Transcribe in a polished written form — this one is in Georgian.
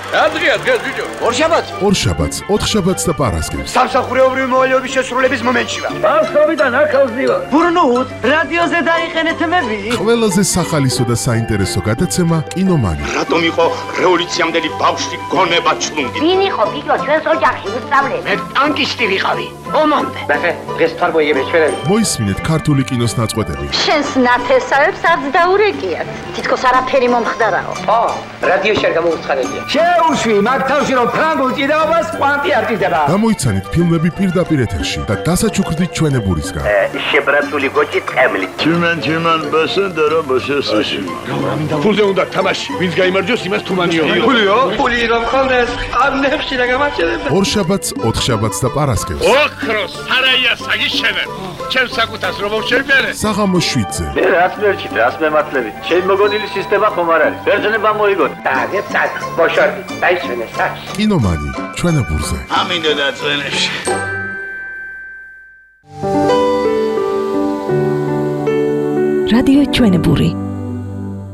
Adria, bიჭო. ორშაბათს 4 შაბათს და პარასკევს. სამსახურეობრივი მოვალეობის შესრულების მომენტში ვარ. Ბავშვობიდან ახალზივარ. ბურნუთ, რადიოზე დაიყენეთ მები. ყველაზე სახალისო და საინტერესო გადაცემა კინომანი. რატომ იყო რევოლუციამდელი ბავშვი გონება ჩლუნგი? ვინ იყო ბიჭო ჩვენს ოჯახში უსწავლე? მე ტანკისტი ვიყავი. ომამდე. ბახე, დღეს თარბოიები ჩვენები. მოისმინეთ ქართული კინოს ნაწყვეტები. შენს ნათესავებს არც დაურეკიათ. თითქოს არაფერი მომხდარაო. რადიოში არ გამოუცხადებია. შეუშვი მაგ თავში რომ ფრანგულ ჭიდაობას კვანტი არ ჭირდება. გამოიცანით ფილმები პირდაპირ ეთერში და დასაჩუქრდით ჩვენებურისგან. შებრაცული გოჭი ტყემლი. Чиман басендера басесაში. ფულზე უნდა თამაში. ვინც გაიმარჯვოს იმას თუმანიო. ფულიო? ფული რომ ხონდეს, ამნებში რა გამაჩერებ. 2 შაბათს, 4 შაბათს და პარასკევს. ოქროს სარაია საგიშენებ. ჩემს საკუთას რომ შევბერე. საღამოს 7-ზე. მე რაც მერჩით, რაც მემართლებით. შემოგონილი სისტემა ხომ არ არის. ბერძნება მოიგოთ. დაგეცად, მოშორდი, დაისვენე საქმე. კინომანი ჩვენებურზე. ამინდა დაწვენებში. რადიო ჩვენებური